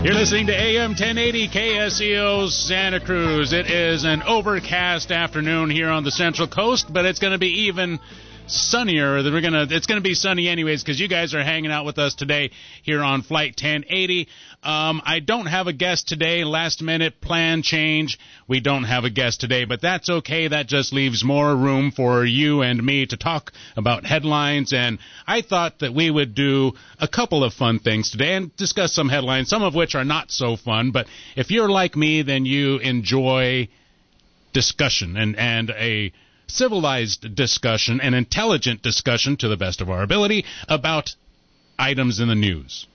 You're listening to AM 1080 KSEO Santa Cruz. It is an overcast afternoon here on the Central Coast, but it's going to be even sunnier. It's going to be sunny anyways because you guys are hanging out with us today here on Flight 1080. I don't have a guest today. Last minute plan change. We don't have a guest today, but that's okay. That just leaves more room for you and me to talk about headlines, and I thought that we would do a couple of fun things today and discuss some headlines, some of which are not so fun, but if you're like me, then you enjoy discussion and a civilized discussion, an intelligent discussion to the best of our ability about items in the news.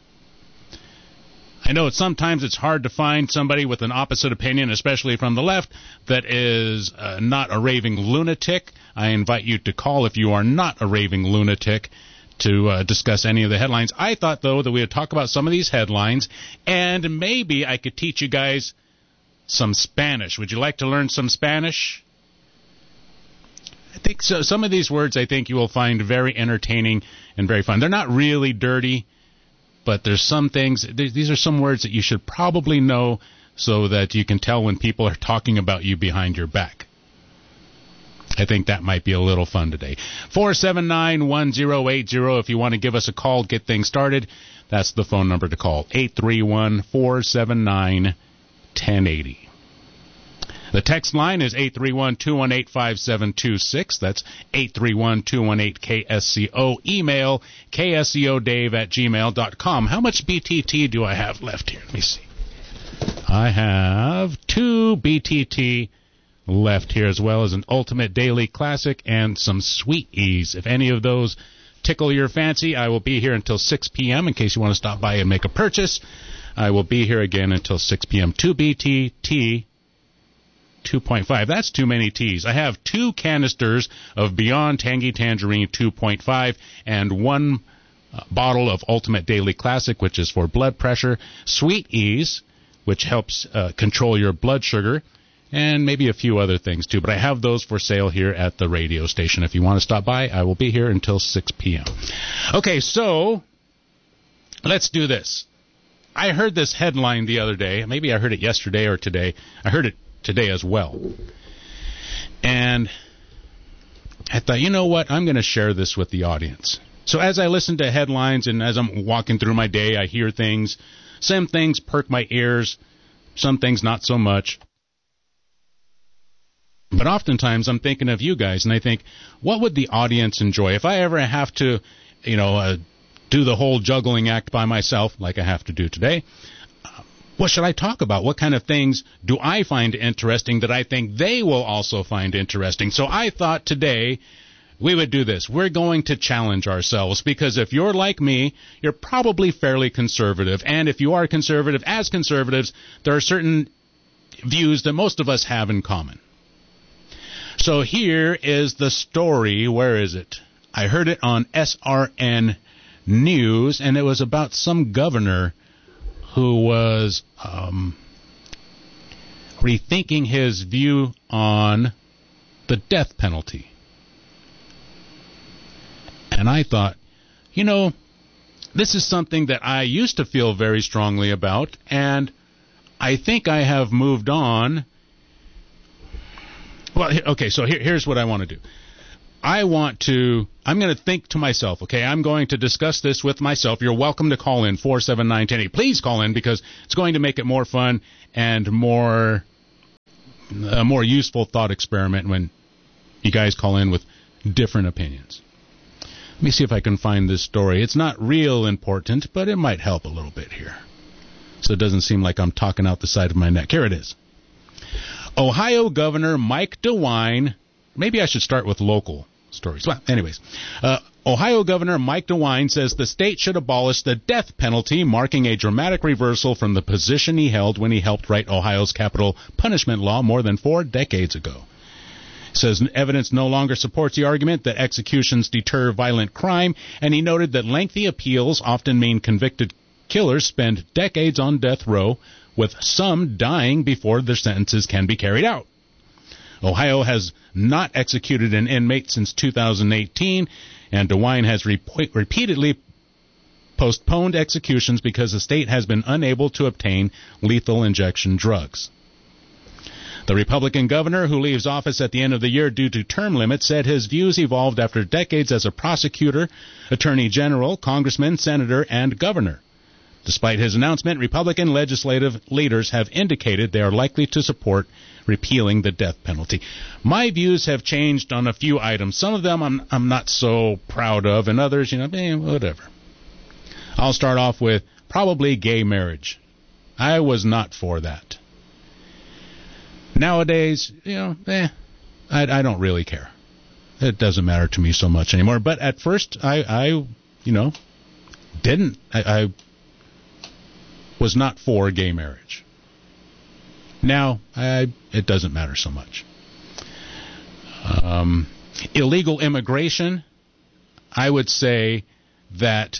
I know sometimes it's hard to find somebody with an opposite opinion, especially from the left, that is not a raving lunatic. I invite you to call if you are not a raving lunatic to discuss any of the headlines. I thought, though, that we would talk about some of these headlines, and maybe I could teach you guys some Spanish. Would you like to learn some Spanish? I think so. Some of these words I think you will find very entertaining and very fun. They're not really dirty, but there's some things, these are some words that you should probably know so that you can tell when people are talking about you behind your back. I think that might be a little fun today. 479-1080 if you want to give us a call, get things started. That's the phone number to call, 831-479-1080. The text line is 831-218-5726. That's 831-218-KSCO. Email kscodave@gmail.com. How much BTT do I have left here? Let me see. I have 2 BTT left here, as well as an Ultimate Daily Classic and some Sweet Ease. If any of those tickle your fancy, I will be here until 6 p.m. in case you want to stop by and make a purchase. I will be here again until 6 p.m. 2 BTT. 2.5. That's too many T's. I have 2 canisters of Beyond Tangy Tangerine 2.5 and 1 bottle of Ultimate Daily Classic, which is for blood pressure, Sweet Ease, which helps control your blood sugar, and maybe a few other things too. But I have those for sale here at the radio station. If you want to stop by, I will be here until 6 p.m. Okay, so let's do this. I heard this headline the other day. Maybe I heard it yesterday or today. I heard it today as well. And I thought, you know what? I'm going to share this with the audience. So as I listen to headlines and as I'm walking through my day, I hear things. Some things perk my ears, some things not so much. But oftentimes I'm thinking of you guys, and I think, what would the audience enjoy? If I ever have to, do the whole juggling act by myself, like I have to do today, what should I talk about? What kind of things do I find interesting that I think they will also find interesting? So I thought today we would do this. We're going to challenge ourselves, because if you're like me, you're probably fairly conservative. And if you are conservative, as conservatives, there are certain views that most of us have in common. So here is the story. Where is it? I heard it on SRN News, and it was about some governor who was rethinking his view on the death penalty. And I thought, this is something that I used to feel very strongly about, and I think I have moved on. Well, okay, so here's what I want to do. I'm going to think to myself, okay, I'm going to discuss this with myself. You're welcome to call in, 479-1080. Please call in, because it's going to make it more fun and a more useful thought experiment when you guys call in with different opinions. Let me see if I can find this story. It's not real important, but it might help a little bit here, so it doesn't seem like I'm talking out the side of my neck. Here it is. Ohio Governor Mike DeWine. Maybe I should start with local stories. Well, anyways, Ohio Governor Mike DeWine says the state should abolish the death penalty, marking a dramatic reversal from the position he held when he helped write Ohio's capital punishment law more than 4 decades ago. He says evidence no longer supports the argument that executions deter violent crime, and he noted that lengthy appeals often mean convicted killers spend decades on death row, with some dying before their sentences can be carried out. Ohio has not executed an inmate since 2018, and DeWine has repeatedly postponed executions because the state has been unable to obtain lethal injection drugs. The Republican governor, who leaves office at the end of the year due to term limits, said his views evolved after decades as a prosecutor, attorney general, congressman, senator, and governor. Despite his announcement, Republican legislative leaders have indicated they are likely to support repealing the death penalty. My views have changed on a few items. Some of them I'm not so proud of, and others, whatever. I'll start off with probably gay marriage. I was not for that. Nowadays, I don't really care. It doesn't matter to me so much anymore. But at first, I didn't. I was not for gay marriage. Now, it doesn't matter so much. Illegal immigration, I would say that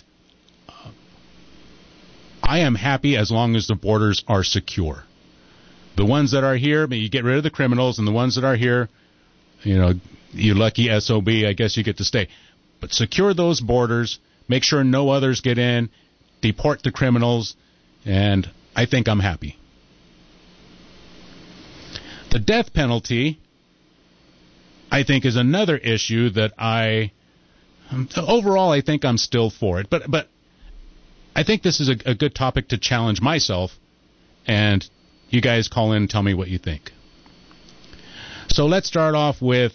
I am happy as long as the borders are secure. The ones that are here, you get rid of the criminals, and the ones that are here, you lucky SOB, I guess you get to stay. But secure those borders, make sure no others get in, deport the criminals, and I think I'm happy. The death penalty, I think, is another issue that overall, I think I'm still for it. But I think this is a good topic to challenge myself, and you guys call in and tell me what you think. So let's start off with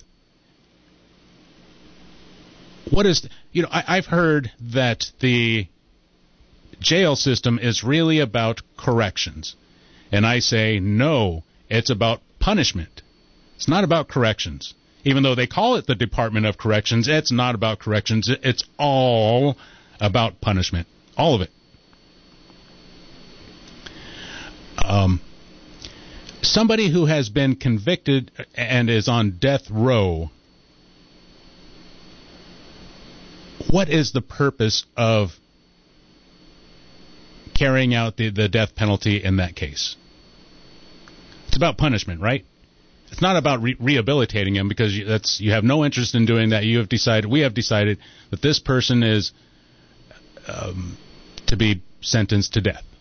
I've heard that the jail system is really about corrections. And I say, no, it's about punishment. It's not about corrections. Even though they call it the Department of Corrections, it's not about corrections. It's all about punishment. All of it. Somebody who has been convicted and is on death row, what is the purpose of carrying out the death penalty in that case? It's about punishment, right? It's not about rehabilitating him, because you have no interest in doing that. We have decided that this person is to be sentenced to death.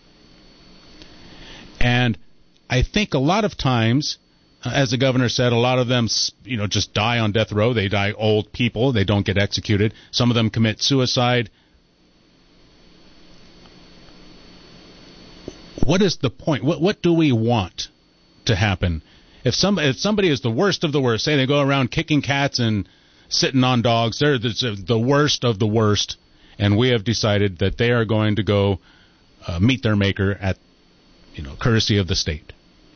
And I think a lot of times, as the governor said, a lot of them, just die on death row. They die old people. They don't get executed. Some of them commit suicide. What is the point? What do we want to happen? If somebody is the worst of the worst, say they go around kicking cats and sitting on dogs, they're the worst of the worst, and we have decided that they are going to go meet their maker at, courtesy of the state.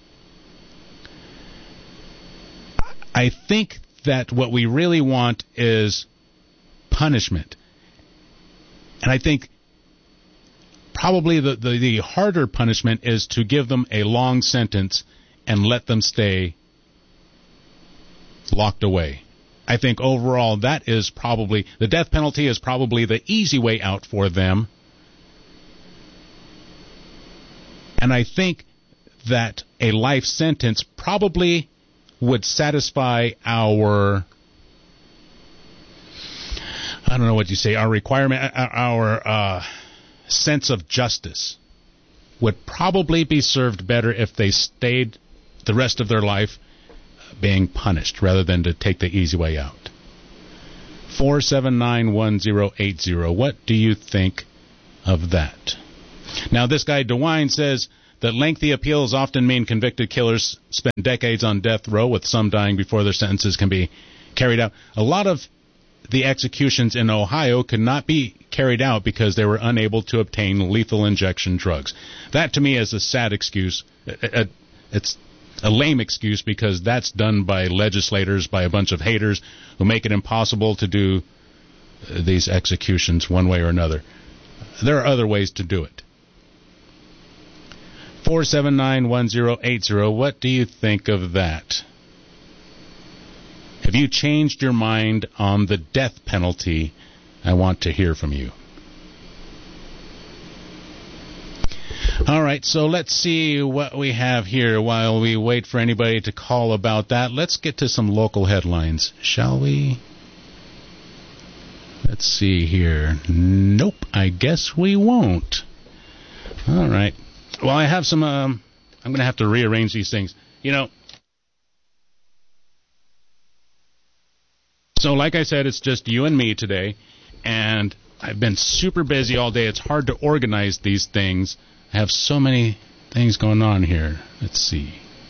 I think that what we really want is punishment. And I think probably the harder punishment is to give them a long sentence and let them stay locked away. I think overall that is probably, the death penalty is probably the easy way out for them. And I think that a life sentence probably would satisfy our, I don't know what you say, our requirement, our sense of justice would probably be served better if they stayed the rest of their life being punished rather than to take the easy way out. 4791080. What do you think of that? Now, this guy DeWine says that lengthy appeals often mean convicted killers spend decades on death row, with some dying before their sentences can be carried out. A lot of the executions in Ohio could not be carried out because they were unable to obtain lethal injection drugs. That, to me, is a sad excuse. It's a lame excuse, because that's done by legislators, by a bunch of haters who make it impossible to do these executions one way or another. There are other ways to do it. 4791080. What do you think of that? Have you changed your mind on the death penalty? I want to hear from you. All right, so let's see what we have here while we wait for anybody to call about that. Let's get to some local headlines, shall we? Let's see here. Nope, I guess we won't. All right. Well, I have some, I'm going to have to rearrange these things. You know, so like I said, it's just you and me today, and I've been super busy all day. It's hard to organize these things. I have so many things going on here. Let's see.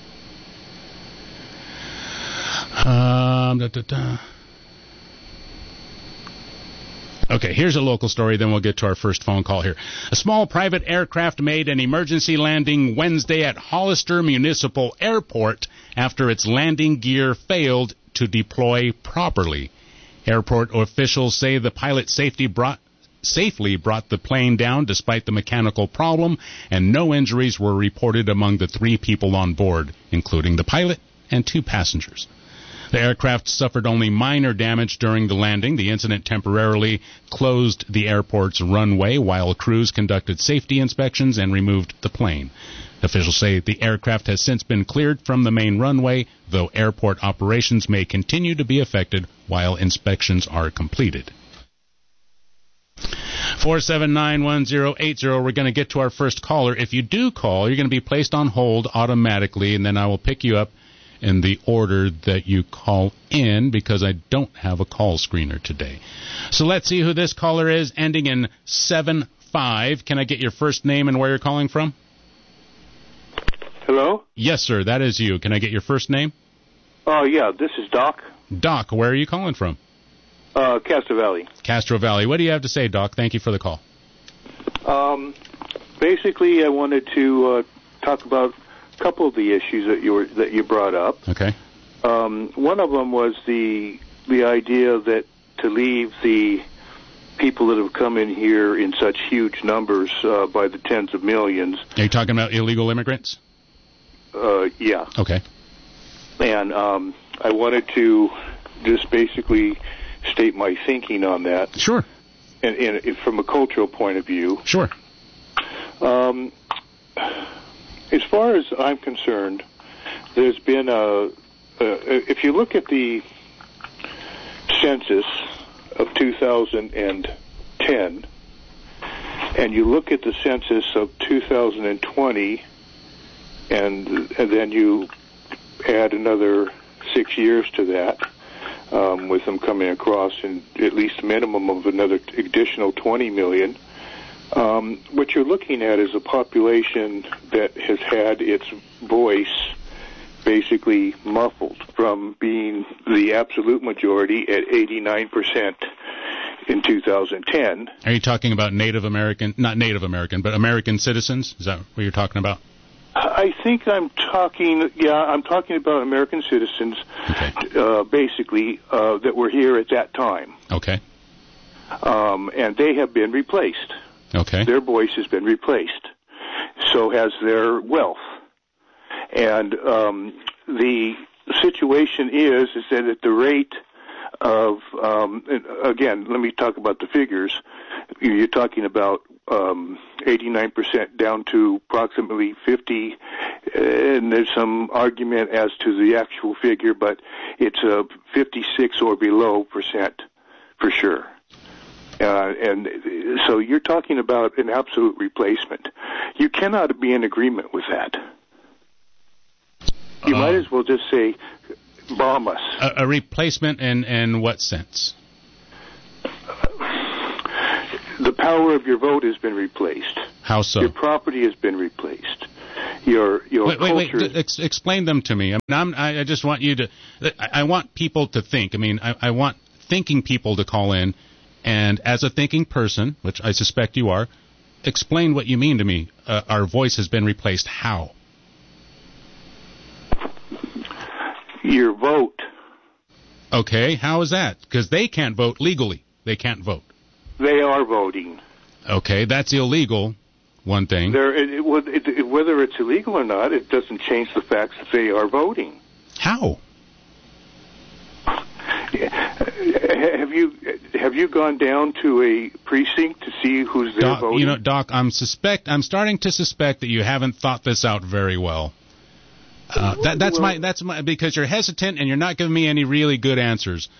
Okay, here's a local story, then we'll get to our first phone call here. A small private aircraft made an emergency landing Wednesday at Hollister Municipal Airport after its landing gear failed to deploy properly. Airport officials say the pilot safely brought the plane down despite the mechanical problem, and no injuries were reported among the 3 people on board, including the pilot and 2 passengers. The aircraft suffered only minor damage during the landing. The incident temporarily closed the airport's runway while crews conducted safety inspections and removed the plane. Officials say the aircraft has since been cleared from the main runway, though airport operations may continue to be affected while inspections are completed. 4791080. We're going to get to our first caller. If you do call, you're going to be placed on hold automatically, and then I will pick you up in the order that you call in, because I don't have a call screener today. So let's see who this caller is, ending in 75. Can I get your first name and where you're calling from? Hello? Yes, sir, that is you. Can I get your first name? Oh, yeah, this is Doc. Doc, where are you calling from? Castro Valley. Castro Valley. What do you have to say, Doc? Thank you for the call. Basically, I wanted to talk about a couple of the issues that you brought up. Okay. One of them was the idea that to leave the people that have come in here in such huge numbers by the tens of millions. Are you talking about illegal immigrants? Yeah. Okay. And I wanted to just basically state my thinking on that. Sure. And from a cultural point of view. Sure. As far as I'm concerned, there's been if you look at the census of 2010 and you look at the census of 2020 and then you add another 6 years to that, with them coming across in at least a minimum of another additional 20 million, what you're looking at is a population that has had its voice basically muffled from being the absolute majority at 89% in 2010. Are you talking about not Native American, but American citizens? Is that what you're talking about? I think I'm talking about American citizens, okay. Basically, that were here at that time. Okay. And they have been replaced. Okay. Their voice has been replaced. So has their wealth. And the situation is that at the rate of, again, let me talk about the figures. You're talking about 89% down to approximately 50, and there's some argument as to the actual figure, but it's 56 or below percent for sure. And so you're talking about an absolute replacement. You cannot be in agreement with that. You might as well just say, bomb us. A replacement in what sense? The power of your vote has been replaced. How so? Your property has been replaced. Your culture. Wait. Explain them to me. I just want you to. I want people to think. I want thinking people to call in, and as a thinking person, which I suspect you are, explain what you mean to me. Our voice has been replaced. How? Your vote. Okay. How is that? Because they can't vote legally. They can't vote. They are voting. Okay, that's illegal, one thing. Whether it's illegal or not, it doesn't change the fact that they are voting. How? Have you gone down to a precinct to see who's there voting? Doc, I'm starting to suspect that you haven't thought this out very well. That's my because you're hesitant and you're not giving me any really good answers.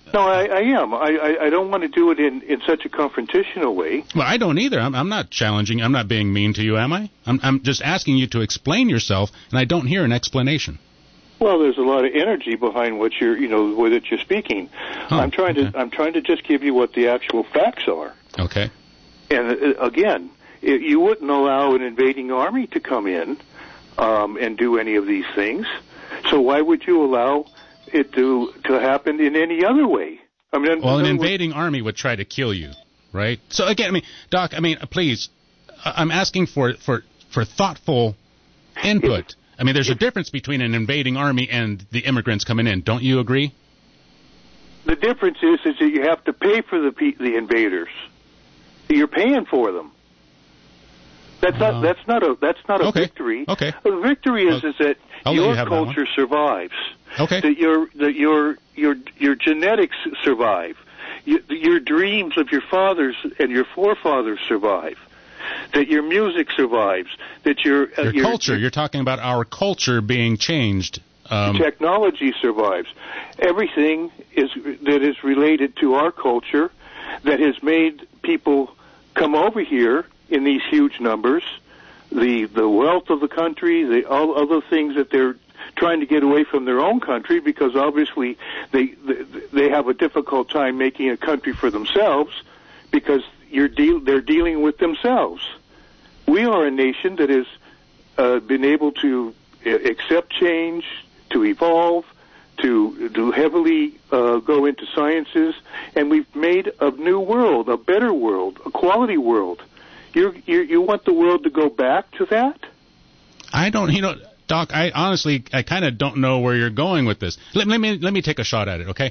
No, I am. I don't want to do it in such a confrontational way. Well, I don't either. I'm not challenging. I'm not being mean to you, am I? I'm just asking you to explain yourself, and I don't hear an explanation. Well, there's a lot of energy behind what the way that you're speaking. Oh, I'm trying to just give you what the actual facts are. Okay. And again, you wouldn't allow an invading army to come in and do any of these things. So why would you allow it to happen in any other way? I mean, well, an invading army would try to kill you, right? So again, Doc, please, I'm asking for thoughtful input. There's a difference between an invading army and the immigrants coming in. Don't you agree? The difference is that you have to pay for the invaders. You're paying for them. That's not a victory. Okay. The victory is that your culture survives. Okay. That your genetics survive. Your dreams of your fathers and your forefathers survive. That your music survives. That your culture. You're talking about our culture being changed. Technology survives. Everything that is related to our culture that has made people come over here in these huge numbers, the wealth of the country, all other things that they're trying to get away from their own country, because obviously they have a difficult time making a country for themselves, because they're dealing with themselves. We are a nation that has been able to accept change, to evolve, to heavily go into sciences, and we've made a new world, a better world, a quality world. You want the world to go back to that? I don't, Doc, I honestly kind of don't know where you're going with this. Let me take a shot at it, okay?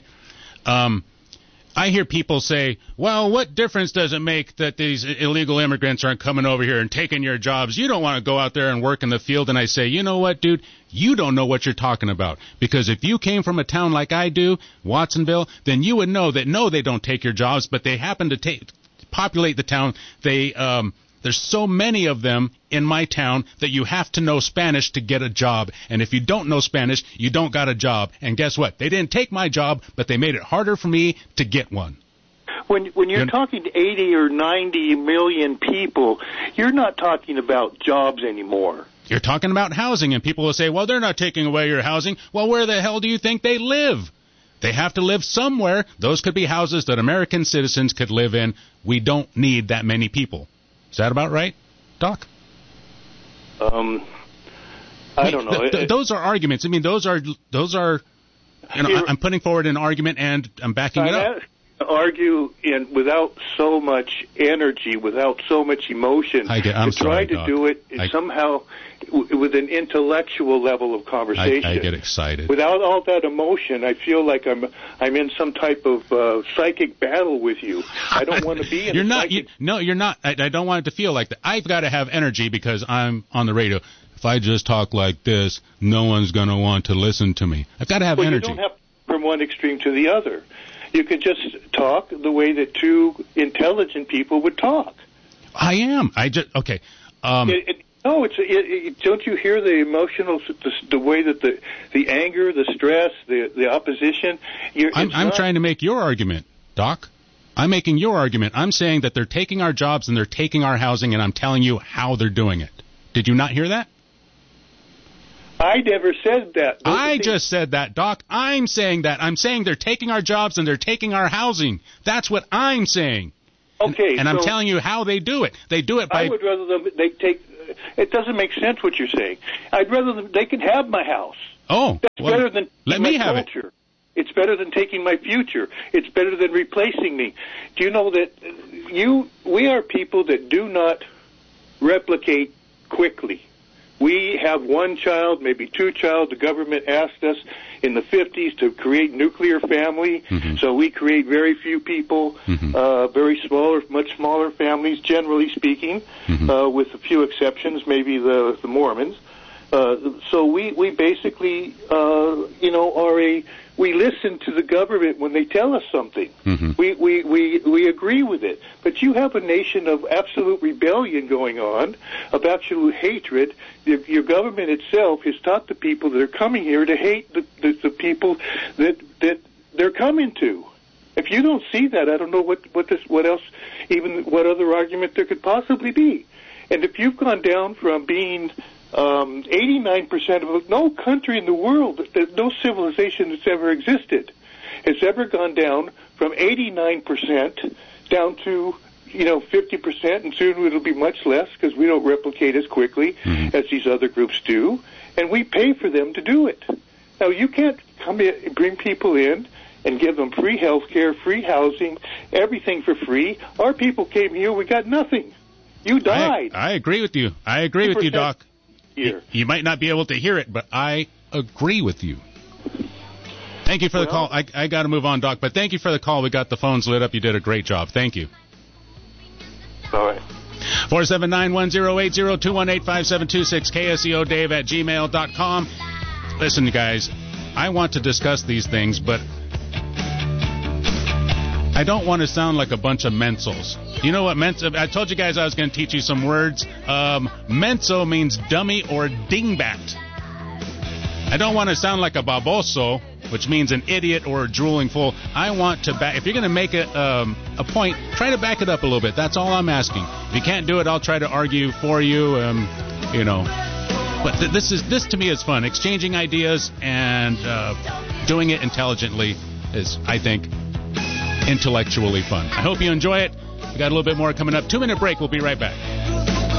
I hear people say, well, what difference does it make that these illegal immigrants aren't coming over here and taking your jobs? You don't want to go out there and work in the field. And I say, you know what, dude? You don't know what you're talking about. Because if you came from a town like I do, Watsonville, then you would know that, no, they don't take your jobs, but they happen to populate the town. There's so many of them in my town that you have to know Spanish to get a job. And if you don't know Spanish, you don't got a job. And guess what? They didn't take my job, but they made it harder for me to get one. When you're talking to 80 or 90 million people, you're not talking about jobs anymore. You're talking about housing, and people will say, well, they're not taking away your housing. Well, where the hell do you think they live? They have to live somewhere. Those could be houses that American citizens could live in. We don't need that many people. Is that about right, Doc? I don't know. Those are arguments. Those are. I'm putting forward an argument and I'm backing it up. Argue without so much energy, without so much emotion. I'm sorry, to do it somehow with an intellectual level of conversation. I get excited. Without all that emotion, I feel like I'm in some type of psychic battle with you. I don't want to be in. You're not. You're not. I don't want it to feel like that. I've got to have energy because I'm on the radio. If I just talk like this, no one's going to want to listen to me. I've got to have energy. You don't have from one extreme to the other. You could just talk the way that two intelligent people would talk. I am. Okay. Don't you hear the emotional, the way that the anger, the stress, the opposition? I'm trying to make your argument, Doc. I'm making your argument. I'm saying that they're taking our jobs and they're taking our housing, and I'm telling you how they're doing it. Did you not hear that? I never said that. I just said that, Doc. I'm saying that. I'm saying they're taking our jobs and they're taking our housing. That's what I'm saying. Okay. And I'm telling you how they do it. They do it by... I would rather they take... It doesn't make sense what you're saying. I'd rather they can have my house. Oh. That's better than let me have culture. It's better than taking my future. It's better than replacing me. Do you know that we are people that do not replicate quickly. We have one child, maybe two child. The government asked us in the 50s to create nuclear family, so we create very few people, very smaller, much smaller families, generally speaking, with a few exceptions, maybe the Mormons. So we basically, we listen to the government when they tell us something. We agree with it. But you have a nation of absolute rebellion going on, of absolute hatred. Your government itself has taught the people that are coming here to hate the people that they're coming to. If you don't see that, I don't know what else, even what other argument there could possibly be. And if you've gone down from being 89% of no country in the world, no civilization that's ever existed has ever gone down from 89% down to 50%, and soon it'll be much less because we don't replicate as quickly as these other groups do, and we pay for them to do it. Now, you can't come in, bring people in and give them free health care, free housing, everything for free. Our people came here, we got nothing. You died. I agree with you. I agree with you, Doc. Here. You might not be able to hear it, but I agree with you. Thank you for the call. I got to move on, Doc, but thank you for the call. We got the phones lit up. You did a great job. Thank you. All right. 479-1080-218-5726, KSEODave@gmail.com. Listen, guys, I want to discuss these things, but I don't want to sound like a bunch of mensos. You know what menso? I told you guys I was going to teach you some words. Menso means dummy or dingbat. I don't want to sound like a baboso, which means an idiot or a drooling fool. I want to back. If you're going to make a point, try to back it up a little bit. That's all I'm asking. If you can't do it, I'll try to argue for you. But this to me is fun. Exchanging ideas and doing it intelligently is, I think, intellectually fun. I hope you enjoy it. We got a little bit more coming up. 2-minute break. We'll be right back.